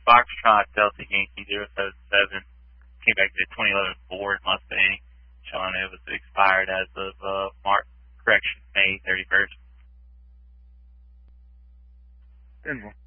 Foxtrot Delta Yankee 077 came back to the 2011 Ford Mustang, showing it was expired as of May 31st. 10-1.